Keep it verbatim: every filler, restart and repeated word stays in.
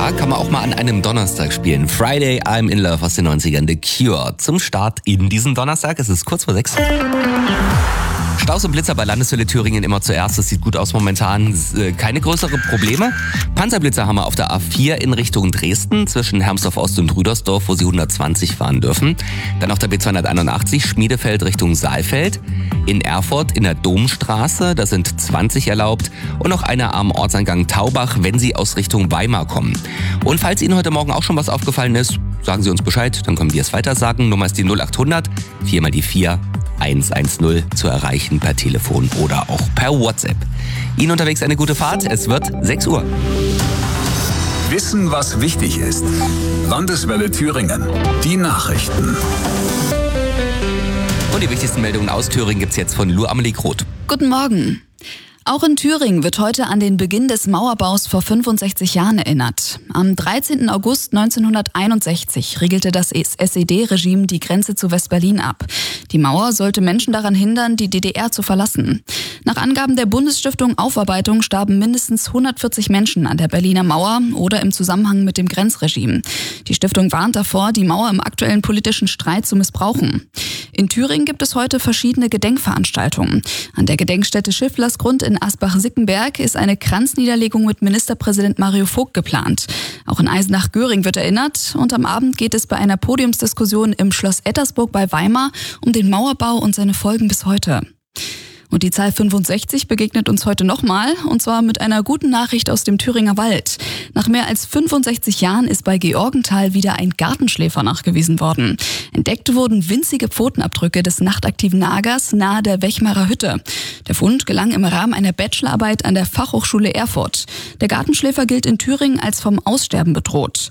Tag kann man auch mal an einem Donnerstag spielen. Friday, I'm in Love aus den neunzigern, The Cure. Zum Start in diesen Donnerstag, es ist kurz vor sechs. Staus und Blitzer bei Landeshölle Thüringen immer zuerst. Das sieht gut aus momentan. Keine größeren Probleme. Panzerblitzer haben wir auf der A vier in Richtung Dresden zwischen Hermsdorf Ost und Rüdersdorf, wo sie hundertzwanzig fahren dürfen. Dann auf der B zweihunderteinundachtzig Schmiedefeld Richtung Saalfeld. In Erfurt in der Domstraße, da sind zwanzig erlaubt. Und noch eine am Ortseingang Taubach, wenn Sie aus Richtung Weimar kommen. Und falls Ihnen heute Morgen auch schon was aufgefallen ist, sagen Sie uns Bescheid, dann können wir es weiter sagen. Nummer ist die null achthundert, vier mal die vier. eins eins null zu erreichen per Telefon oder auch per WhatsApp. Ihnen unterwegs eine gute Fahrt. Es wird sechs Uhr. Wissen, was wichtig ist. Landeswelle Thüringen. Die Nachrichten. Und die wichtigsten Meldungen aus Thüringen gibt's jetzt von Lu Amelie Groth. Guten Morgen. Auch in Thüringen wird heute an den Beginn des Mauerbaus vor fünfundsechzig Jahren erinnert. Am dreizehnten August neunzehnhunderteinundsechzig riegelte das S E D-Regime die Grenze zu West-Berlin ab. Die Mauer sollte Menschen daran hindern, die D D R zu verlassen. Nach Angaben der Bundesstiftung Aufarbeitung starben mindestens hundertvierzig Menschen an der Berliner Mauer oder im Zusammenhang mit dem Grenzregime. Die Stiftung warnt davor, die Mauer im aktuellen politischen Streit zu missbrauchen. In Thüringen gibt es heute verschiedene Gedenkveranstaltungen. An der Gedenkstätte Schifflersgrund in Asbach-Sickenberg ist eine Kranzniederlegung mit Ministerpräsident Mario Vogt geplant. Auch in Eisenach-Göring wird erinnert und am Abend geht es bei einer Podiumsdiskussion im Schloss Ettersburg bei Weimar um den Mauerbau und seine Folgen bis heute. Und die Zahl fünfundsechzig begegnet uns heute nochmal, und zwar mit einer guten Nachricht aus dem Thüringer Wald. Nach mehr als fünfundsechzig Jahren ist bei Georgenthal wieder ein Gartenschläfer nachgewiesen worden. Entdeckt wurden winzige Pfotenabdrücke des nachtaktiven Nagers nahe der Wechmarer Hütte. Der Fund gelang im Rahmen einer Bachelorarbeit an der Fachhochschule Erfurt. Der Gartenschläfer gilt in Thüringen als vom Aussterben bedroht.